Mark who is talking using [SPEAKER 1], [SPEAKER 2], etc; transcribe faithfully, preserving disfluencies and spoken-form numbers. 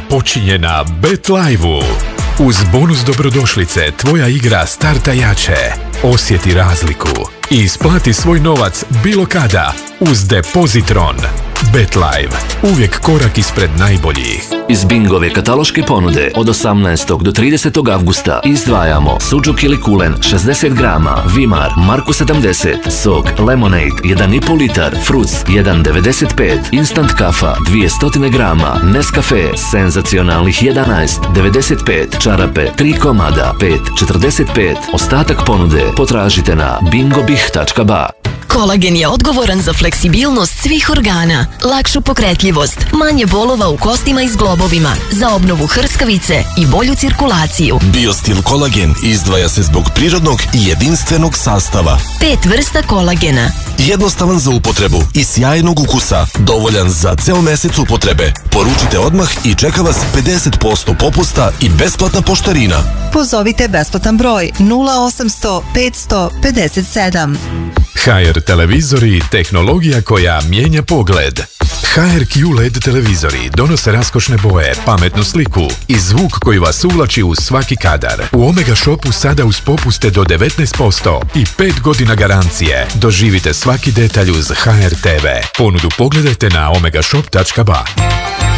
[SPEAKER 1] počinje na BetLive-u. Uz bonus dobrodošlice tvoja igra starta jače. Osjeti razliku i isplati svoj novac bilo kada uz Depozitron. BetLive. Uvijek korak ispred najboljih.
[SPEAKER 2] Iz Bingove kataloške ponude od osamnaestog do tridesetog avgusta izdvajamo Suđuk ili kulen šezdeset grama, Vimar, Marko sedamdeset, sok, Lemonade jedan i pol litar, Fruc jedan devedeset pet, Instant kafa dvjesto grama, Nescafe senzacionalnih jedanaest devedeset pet, čarape tri komada pet četrdeset pet. Ostatak ponude potražite na bingobih tačka ba.
[SPEAKER 3] Kolagen je odgovoran za fleksibilnost svih organa, lakšu pokretljivost, manje bolova u kostima i zglobovima, za obnovu hrskavice i bolju cirkulaciju.
[SPEAKER 4] Biostil kolagen izdvaja se zbog prirodnog i jedinstvenog sastava.
[SPEAKER 3] Pet vrsta kolagena.
[SPEAKER 4] Jednostavan za upotrebu i sjajnog ukusa, dovoljan za ceo mesec upotrebe. Poručite odmah i čeka vas pedeset posto popusta i besplatna poštarina.
[SPEAKER 5] Pozovite besplatan broj nula osamsto petsto pedeset sedam.
[SPEAKER 1] H R televizori, tehnologija koja mijenja pogled. H R Q L E D televizori donose raskošne boje, pametnu sliku i zvuk koji vas uvlači u svaki kadar. U Omega Shopu sada uz popuste do devetnaest posto i pet godina garancije. Doživite svaki detalj uz H R T V. Ponudu pogledajte na omega shop tačka ba.